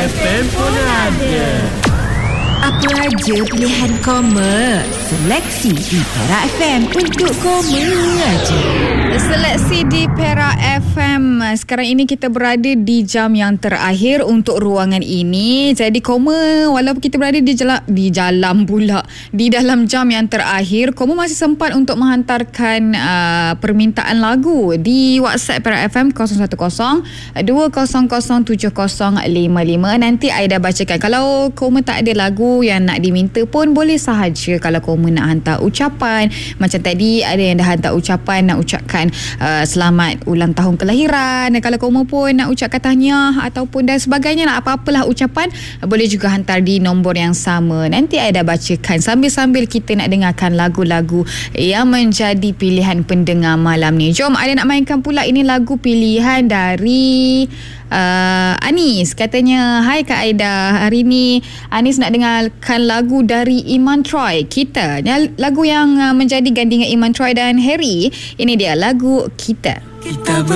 FM pun ada. Apa aja pilihan Koma? Seleksi di Perak FM untuk Koma aja. Seleksi di Perak FM. Sekarang ini kita berada di jam yang terakhir untuk ruangan ini. Jadi Koma, walaupun kita berada di dalam jam yang terakhir, Koma masih sempat untuk menghantarkan permintaan lagu di WhatsApp Perak FM 010-200-7055. Nanti Aida bacakan. Kalau Koma tak ada lagu yang nak diminta pun boleh sahaja. Kalau Koma nak hantar ucapan, macam tadi ada yang dah hantar ucapan, nak ucapkan selamat ulang tahun kelahiran. Dan kalau Koma pun nak ucapkan tahniah ataupun dan sebagainya, nak apa-apalah ucapan, boleh juga hantar di nombor yang sama. Nanti Aida bacakan sambil-sambil kita nak dengarkan lagu-lagu yang menjadi pilihan pendengar malam ni. Jom Aida nak mainkan pula ini lagu pilihan dari Anis. Katanya, hai Kak Aida, hari ni Anis nak dengarkan lagu dari Iman Troy. Kita, lagu yang menjadi gandingan Iman Troy dan Harry. Ini dia lagu Kita.